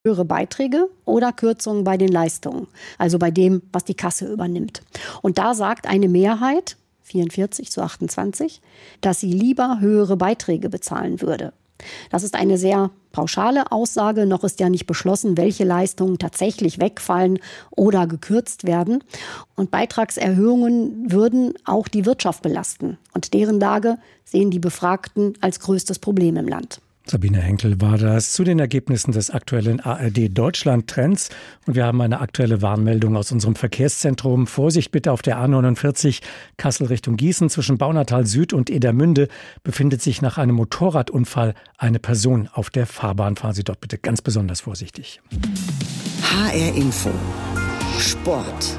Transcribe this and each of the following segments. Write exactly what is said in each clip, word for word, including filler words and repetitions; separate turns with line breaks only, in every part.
höhere Beiträge oder Kürzungen bei den Leistungen, also bei dem, was die Kasse übernimmt. Und da sagt eine Mehrheit, vierundvierzig zu achtundzwanzig, dass sie lieber höhere Beiträge bezahlen würde. Das ist eine sehr pauschale Aussage. Noch ist ja nicht beschlossen, welche Leistungen tatsächlich wegfallen oder gekürzt werden. Und Beitragserhöhungen würden auch die Wirtschaft belasten. Und deren Lage sehen die Befragten als größtes Problem im Land.
Sabine Henkel war das zu den Ergebnissen des aktuellen A R D-Deutschland-Trends. Und wir haben eine aktuelle Warnmeldung aus unserem Verkehrszentrum. Vorsicht bitte auf der A neunundvierzig Kassel Richtung Gießen. Zwischen Baunatal Süd und Edermünde befindet sich nach einem Motorradunfall eine Person auf der Fahrbahn. Fahren Sie dort bitte ganz besonders vorsichtig.
H R Info Sport.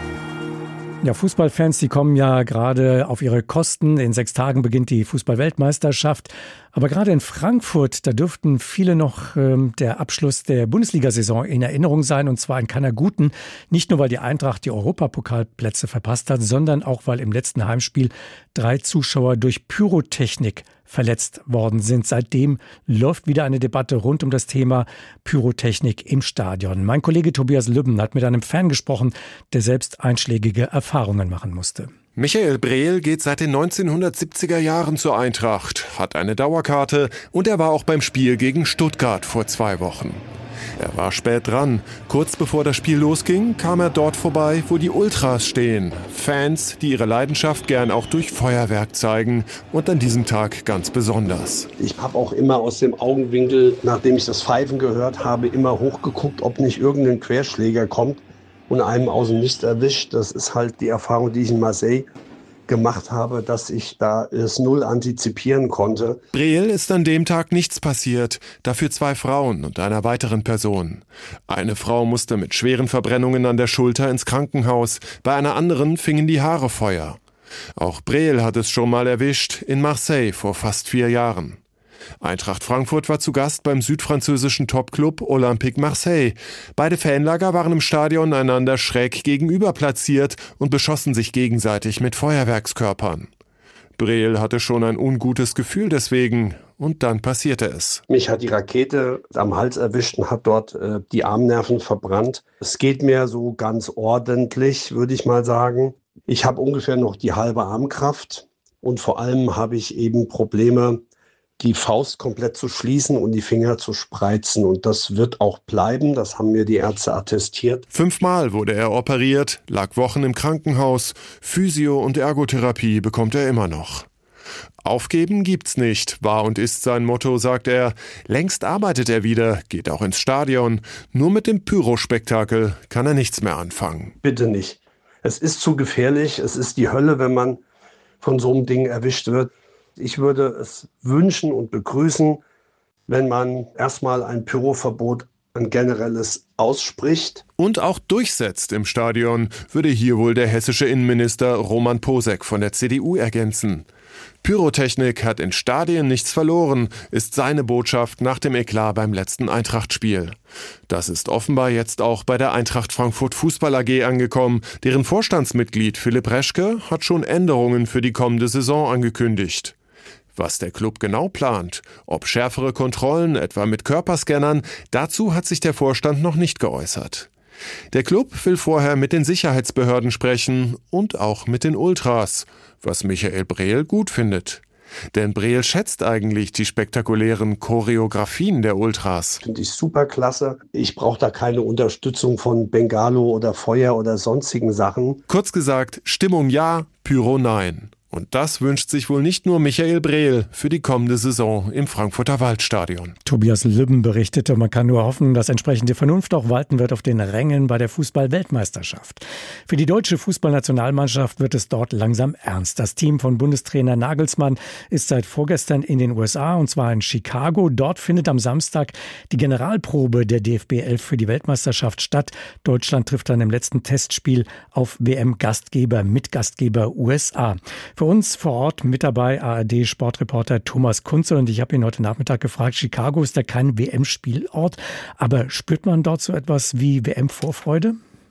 Ja, Fußballfans, die kommen ja gerade auf ihre Kosten. In sechs Tagen beginnt die Fußball-Weltmeisterschaft. Aber gerade in Frankfurt, da dürften viele noch ähm, der Abschluss der Bundesliga-Saison in Erinnerung sein. Und zwar in keiner guten. Nicht nur, weil die Eintracht die Europapokalplätze verpasst hat, sondern auch, weil im letzten Heimspiel drei Zuschauer durch Pyrotechnik verletzt worden sind. Seitdem läuft wieder eine Debatte rund um das Thema Pyrotechnik im Stadion. Mein Kollege Tobias Lübben hat mit einem Fan gesprochen, der selbst einschlägige Erfahrungen machen musste.
Michael Brehl geht seit den neunzehnhundertsiebziger Jahren zur Eintracht, hat eine Dauerkarte und er war auch beim Spiel gegen Stuttgart vor zwei Wochen. Er war spät dran. Kurz bevor das Spiel losging, kam er dort vorbei, wo die Ultras stehen. Fans, die ihre Leidenschaft gern auch durch Feuerwerk zeigen und an diesem Tag ganz besonders.
Ich habe auch immer aus dem Augenwinkel, nachdem ich das Pfeifen gehört habe, immer hochgeguckt, ob nicht irgendein Querschläger kommt und einem aus dem Nichts erwischt. Das ist halt die Erfahrung, die ich in Marseille gemacht habe, dass ich da es null antizipieren konnte.
Brehl ist an dem Tag nichts passiert, dafür zwei Frauen und einer weiteren Person. Eine Frau musste mit schweren Verbrennungen an der Schulter ins Krankenhaus, bei einer anderen fingen die Haare Feuer. Auch Brehl hat es schon mal erwischt, in Marseille vor fast vier Jahren. Eintracht Frankfurt war zu Gast beim südfranzösischen Topclub Olympique Marseille. Beide Fanlager waren im Stadion einander schräg gegenüber platziert und beschossen sich gegenseitig mit Feuerwerkskörpern. Brehl hatte schon ein ungutes Gefühl deswegen und dann passierte es.
Mich hat die Rakete am Hals erwischt und hat dort äh, die Armnerven verbrannt. Es geht mir so ganz ordentlich, würde ich mal sagen. Ich habe ungefähr noch die halbe Armkraft und vor allem habe ich eben Probleme, die Faust komplett zu schließen und die Finger zu spreizen. Und das wird auch bleiben, das haben mir die Ärzte attestiert.
Fünfmal wurde er operiert, lag Wochen im Krankenhaus. Physio- und Ergotherapie bekommt er immer noch. Aufgeben gibt's nicht, war und ist sein Motto, sagt er. Längst arbeitet er wieder, geht auch ins Stadion. Nur mit dem Pyrospektakel kann er nichts mehr anfangen.
Bitte nicht. Es ist zu gefährlich, es ist die Hölle, wenn man von so einem Ding erwischt wird. Ich würde es wünschen und begrüßen, wenn man erstmal ein Pyroverbot, ein generelles ausspricht.
Und auch durchsetzt im Stadion, würde hier wohl der hessische Innenminister Roman Posek von der C D U ergänzen. Pyrotechnik hat in Stadien nichts verloren, ist seine Botschaft nach dem Eklat beim letzten Eintracht-Spiel. Das ist offenbar jetzt auch bei der Eintracht Frankfurt Fußball A G angekommen. Deren Vorstandsmitglied Philipp Reschke hat schon Änderungen für die kommende Saison angekündigt. Was der Club genau plant, ob schärfere Kontrollen, etwa mit Körperscannern, dazu hat sich der Vorstand noch nicht geäußert. Der Club will vorher mit den Sicherheitsbehörden sprechen und auch mit den Ultras, was Michael Brehl gut findet. Denn Brehl schätzt eigentlich die spektakulären Choreografien der Ultras.
Finde ich super klasse. Ich brauche da keine Unterstützung von Bengalo oder Feuer oder sonstigen Sachen.
Kurz gesagt, Stimmung ja, Pyro nein. Und das wünscht sich wohl nicht nur Michael Brehl für die kommende Saison im Frankfurter Waldstadion.
Tobias Lübben berichtete, man kann nur hoffen, dass entsprechende Vernunft auch walten wird auf den Rängen bei der Fußball-Weltmeisterschaft. Für die deutsche Fußballnationalmannschaft wird es dort langsam ernst. Das Team von Bundestrainer Nagelsmann ist seit vorgestern in den U S A, und zwar in Chicago. Dort findet am Samstag die Generalprobe der D F B elf für die Weltmeisterschaft statt. Deutschland trifft dann im letzten Testspiel auf W M-Gastgeber, Mitgastgeber U S A. Für uns vor Ort mit dabei A R D-Sportreporter Thomas Kunze, und ich habe ihn heute Nachmittag gefragt, Chicago ist ja kein W M-Spielort, aber spürt man dort so etwas wie W M-Vorfreude?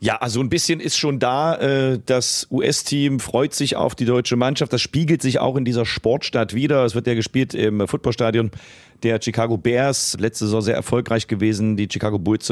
Ja, also ein bisschen ist schon da. Das U S-Team freut sich auf die deutsche Mannschaft. Das spiegelt sich auch in dieser Sportstadt wider. Es wird ja gespielt im Footballstadion der Chicago Bears. Letzte Saison sehr erfolgreich gewesen. Die Chicago Bulls